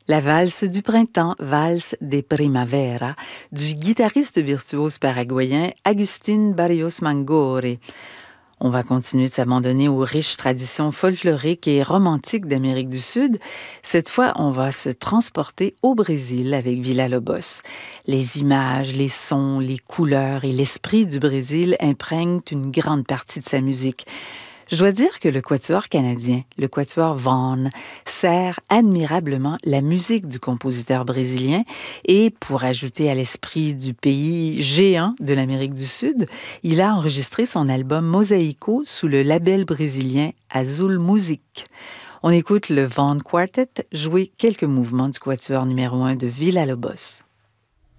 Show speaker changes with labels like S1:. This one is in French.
S1: La valse du printemps, valse de primavera, du guitariste virtuose paraguayen Agustín Barrios Mangore. On va continuer de s'abandonner aux riches traditions folkloriques et romantiques d'Amérique du Sud. Cette fois, on va se transporter au Brésil avec Villa-Lobos. Les images, les sons, les couleurs et l'esprit du Brésil imprègnent une grande partie de sa musique. Je dois dire que le quatuor canadien, le quatuor Vaughan, sert admirablement la musique du compositeur brésilien et pour ajouter à l'esprit du pays géant de l'Amérique du Sud, il a enregistré son album Mosaico sous le label brésilien Azul Music. On écoute le Vaughan Quartet jouer quelques mouvements du quatuor numéro 1 de Villa-Lobos.